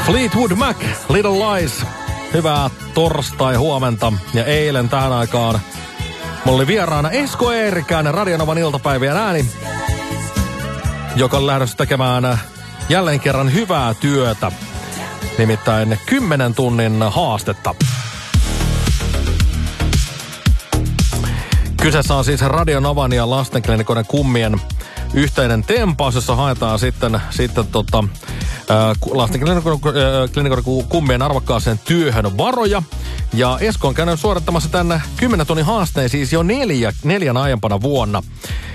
Fleetwood Mac, Little Lies. Hyvää torstai-huomenta. Ja eilen tähän aikaan mulla oli vieraana Esko Eerikäinen, Radio Novan iltapäivien ääni, joka on lähdössä tekemään jälleen kerran hyvää työtä. Nimittäin 10 tunnin haastetta. Kyseessä on siis Radio Novan ja lastenklinikoiden kummien yhteinen tempaus, jossa haetaan sitten lastenklinikoiden kummien arvokkaaseen työhön varoja. Ja Esko on käynyt suorittamassa tänne 10 tunnin haasteen siis jo neljän aiempana vuonna.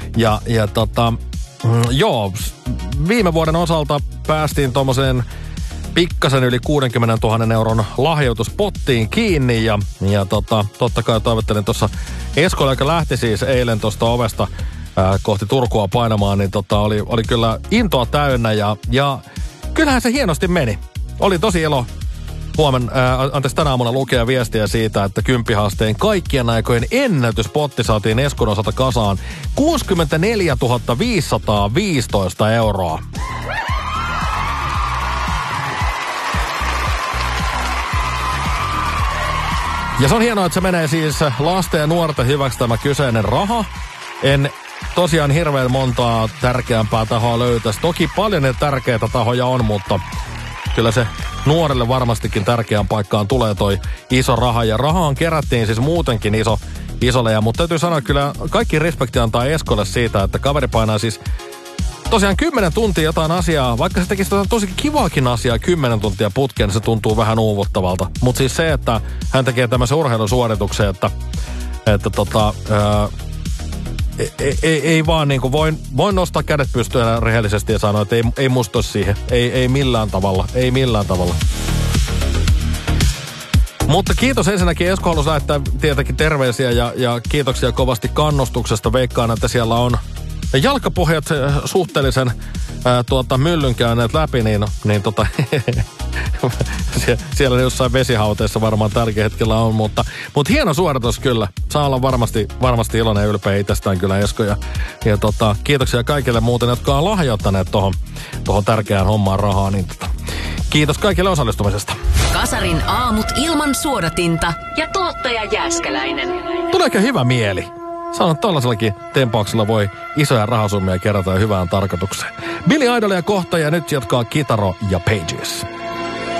Viime vuoden osalta päästiin tommoseen pikkasen yli 60 000 euron lahjoituspottiin kiinni ja totta kai toivottelin tuossa Eskolle, joka lähti siis eilen tuosta ovesta kohti Turkua painamaan, niin oli kyllä intoa täynnä ja kyllähän se hienosti meni. Oli tosi ilo tänä aamuna lukea viestiä siitä, että 10 haasteen kaikkien aikojen ennätyspotti saatiin Eskon osalta kasaan 64 515 euroa. Ja se on hienoa, että se menee siis lasten ja nuorten hyväksi tämä kyseinen raha. En tosiaan hirveän montaa tärkeämpää tahoa löytäisi. Toki paljon ne tärkeitä tahoja on, mutta kyllä se nuorelle varmastikin tärkeään paikkaan tulee toi iso raha. Ja rahaan kerättiin siis muutenkin isolle. Mutta täytyy sanoa, että kyllä kaikki respekti antaa Eskolle siitä, että kaveri painaa siis tosiaan 10 tuntia jotain asiaa. Vaikka se tekisi tosi kivaakin asiaa 10 tuntia putkeen, niin se tuntuu vähän uuvuttavalta. Mutta siis se, että hän tekee tämmöisen urheilusuorituksen, että ei vaan niinku voin nostaa kädet pystyyn rehellisesti ja sanoa, että ei musta siihen. Ei millään tavalla. Ei millään tavalla. Mutta kiitos ensinnäkin. Esko halusi lähettää tietenkin terveisiä ja kiitoksia kovasti kannustuksesta. Veikkaan, että siellä on jalkapohjat suhteellisen myllyn käyneet läpi, niin siellä jossain vesihauteessa varmaan tälläkin hetkellä on, mutta hieno suoritus kyllä. Saa olla varmasti iloinen ja ylpeä itsestään kyllä Esko. Ja kiitoksia kaikille muuten, jotka on lahjoittaneet tohon tärkeään hommaan rahaa. Niin kiitos kaikille osallistumisesta. Kasarin aamut ilman suodatinta ja tuottaja Jääskeläinen. Tuleeko hyvä mieli? Sanon, että tollaisellakin tempauksella voi isoja rahasummia kerätä hyvään tarkoitukseen. Billy Idolia kohta ja nyt jatkaa Kitaro ja Pages.